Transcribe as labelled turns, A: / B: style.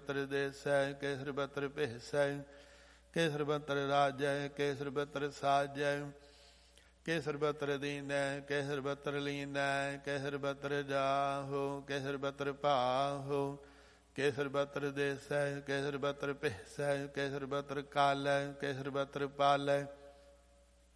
A: ਬਤਰ ਦੇਸੈ ਕੇਸਰ ਬਤਰ ਭੇਸੈ ਕੇਸਰ ਬਤਰ ਰਾਜੈ ਕੇਸਰ ਬਤਰ ਸਾਜੈ ਕੇਸਰ ਬਤਰ ਦੀਨੈ ਕੇਸਰ ਬਤਰ ਲੀਨੈ ਕੇਸਰ ਬਤਰ ਜਾਹੋ ਕੇਸਰ ਬਤਰ ਭਾਹੋ ਕੇਸਰ ਬਤਰ ਦੇਸੈ ਕੇਸਰ ਬਤਰ ਭੇਸੈ ਕੇਸਰ ਬਤਰ ਕਾਲੈ ਕੇਸਰ ਬਤਰ ਪਾਲੈ